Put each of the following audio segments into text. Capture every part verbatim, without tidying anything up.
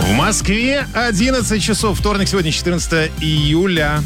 В Москве одиннадцать часов, вторник, сегодня четырнадцатое июля.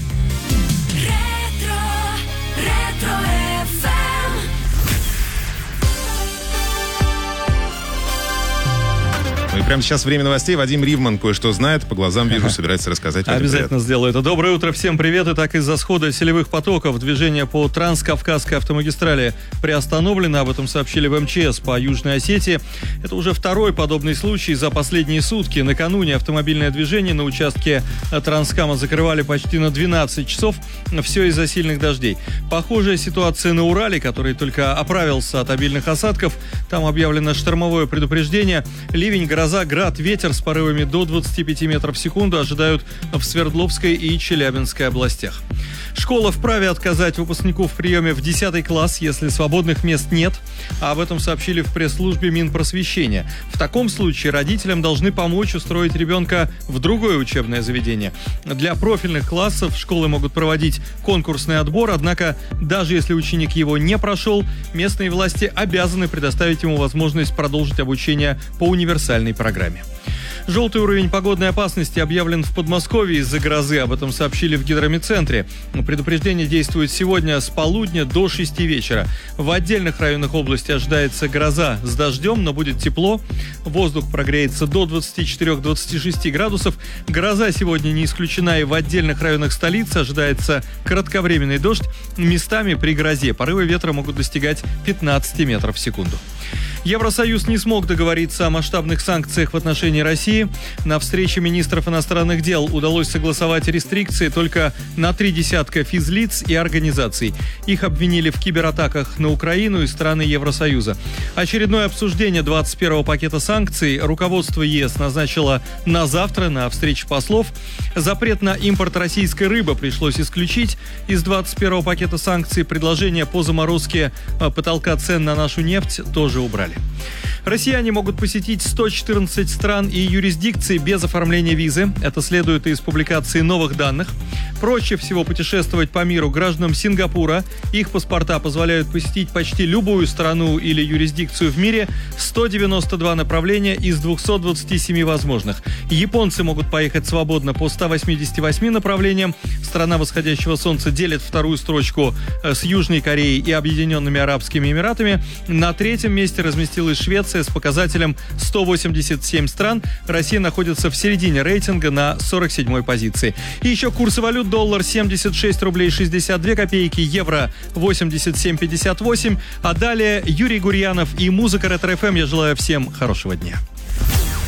И прямо сейчас время новостей. Вадим Ривман кое-что знает, по глазам вижу, собирается рассказать. Вадим, обязательно привет. сделаю это. Доброе утро, всем привет. Итак, из-за схода селевых потоков движение по Транскавказской автомагистрали приостановлено. Об этом сообщили в эм че эс по Южной Осетии. Это уже второй подобный случай за последние сутки. Накануне автомобильное движение на участке Транскама закрывали почти на двенадцать часов. Все из-за сильных дождей. Похожая ситуация на Урале, который только оправился от обильных осадков. Там объявлено штормовое предупреждение. Ливень, гроза, град, ветер с порывами до двадцати пяти метров в секунду ожидают в Свердловской и Челябинской областях. Школа вправе отказать выпускнику в приеме в десятый класс, если свободных мест нет. А об этом сообщили в пресс-службе Минпросвещения. В таком случае родителям должны помочь устроить ребенка в другое учебное заведение. Для профильных классов школы могут проводить конкурсный отбор, однако даже если ученик его не прошел, местные власти обязаны предоставить ему возможность продолжить обучение по универсальной программе. Желтый уровень погодной опасности объявлен в Подмосковье из-за грозы. Об этом сообщили в гидромедцентре. Предупреждение действует сегодня с полудня до шести вечера. В отдельных районах области ожидается гроза с дождем, но будет тепло. Воздух прогреется до двадцати четырёх — двадцати шести градусов. Гроза сегодня не исключена и в отдельных районах столицы. Ожидается кратковременный дождь. Местами при грозе порывы ветра могут достигать пятнадцати метров в секунду. Евросоюз не смог договориться о масштабных санкциях в отношении России. На встрече министров иностранных дел удалось согласовать рестрикции только на три десятка физлиц и организаций. Их обвинили в кибератаках на Украину и страны Евросоюза. Очередное обсуждение двадцать первого пакета санкций руководство ЕС назначило на завтра на встрече послов. Запрет на импорт российской рыбы пришлось исключить из двадцать первого пакета санкций. Предложение по заморозке потолка цен на нашу нефть тоже убрали. Россияне могут посетить сто четырнадцать стран и юрисдикций без оформления визы. Это следует из публикации новых данных. Проще всего путешествовать по миру гражданам Сингапура. Их паспорта позволяют посетить почти любую страну или юрисдикцию в мире. сто девяносто два направления из двухсот двадцати семи возможных. Японцы могут поехать свободно по ста восьмидесяти восьми направлениям. Страна восходящего солнца делит вторую строчку с Южной Кореей и Объединенными Арабскими Эмиратами. На третьем месте разместилась Швеция с показателем сто восемьдесят семь стран. Россия находится в середине рейтинга на сорок седьмой позиции. И еще курсы валют: доллар семьдесят шесть рублей шестьдесят две копейки, евро восемьдесят семь пятьдесят восемь. А далее Юрий Гурьянов и музыка Ретро эф эм. Я желаю всем хорошего дня.